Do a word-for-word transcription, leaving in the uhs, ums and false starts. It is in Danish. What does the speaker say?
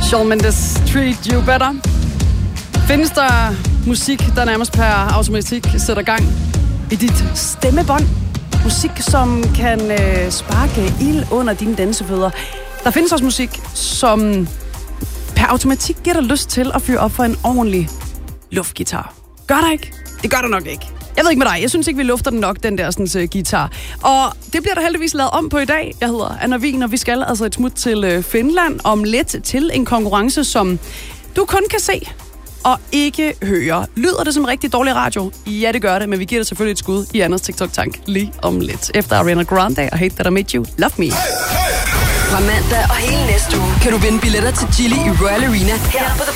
Shawn Mendes, Treat You Better. Findes der musik, der nærmest per automatik sætter gang i dit stemmebånd? Musik, som kan øh, sparke ild under dine dansefødder. Der findes også musik, som per automatik giver dig lyst til at fyre op for en ordentlig luftgitar. Gør der ikke? Det gør der nok ikke. Jeg ved ikke med dig. Jeg synes ikke, vi lufter den nok, den der sådan, uh, guitar. Og det bliver der heldigvis lavet om på i dag. Jeg hedder Anna Wien, og vi skal altså et smut til uh, Finland om lidt til en konkurrence, som du kun kan se og ikke høre. Lyder det som rigtig dårlig radio? Ja, det gør det, men vi giver det selvfølgelig et skud i Anders TikTok-tank lige om lidt. Efter Ariana Grande og Hate That I Made You, Love Me. Fra mandag og hele næste uge kan du vinde billetter til Chili i Royal Arena her på The